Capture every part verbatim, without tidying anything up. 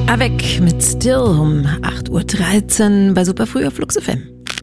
Avec mit Still um acht Uhr dreizehn bei Superfrüh auf Flux F M.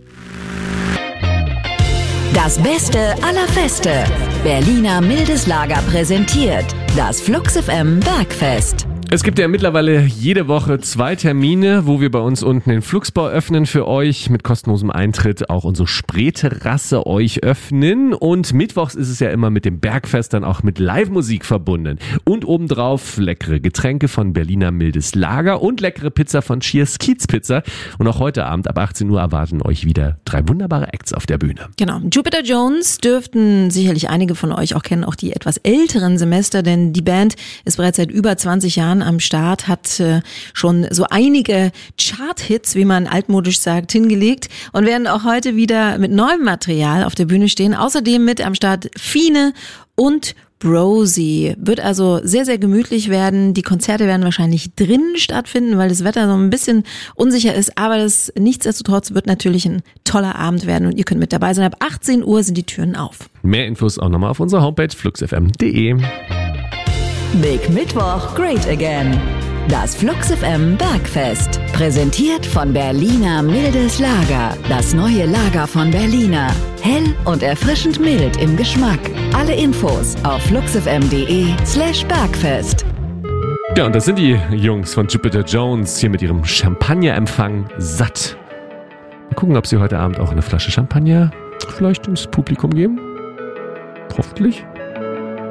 Das Beste aller Feste. Berliner Mildes Lager präsentiert das Flux F M Bergfest. Es gibt ja mittlerweile jede Woche zwei Termine, wo wir bei uns unten den Fluxbau öffnen für euch mit kostenlosem Eintritt, auch unsere Spreeterrasse euch öffnen, und mittwochs ist es ja immer mit dem Bergfest dann auch mit Live-Musik verbunden und obendrauf leckere Getränke von Berliner Mildes Lager und leckere Pizza von Cheers Kiez Pizza, und auch heute Abend ab achtzehn Uhr erwarten euch wieder drei wunderbare Acts auf der Bühne. Genau, Jupiter Jones dürften sicherlich einige von euch auch kennen, auch die etwas älteren Semester, denn die Band ist bereits seit über zwanzig Jahren am Start, hat äh, schon so einige Chart-Hits, wie man altmodisch sagt, hingelegt und werden auch heute wieder mit neuem Material auf der Bühne stehen. Außerdem mit am Start Fine und Brosi. Wird also sehr, sehr gemütlich werden. Die Konzerte werden wahrscheinlich drinnen stattfinden, weil das Wetter so ein bisschen unsicher ist, aber das nichtsdestotrotz wird natürlich ein toller Abend werden und ihr könnt mit dabei sein. Ab achtzehn Uhr sind die Türen auf. Mehr Infos auch nochmal auf unserer Homepage flux f m punkt d e. Big Mittwoch Great Again. Das Flux F M Bergfest. Präsentiert von Berliner Mildes Lager. Das neue Lager von Berliner. Hell und erfrischend mild im Geschmack. Alle Infos auf fluxfm.de slash Bergfest. Ja, und das sind die Jungs von Jupiter Jones hier mit ihrem Champagnerempfang satt. Mal gucken, ob sie heute Abend auch eine Flasche Champagner vielleicht ins Publikum geben. Hoffentlich.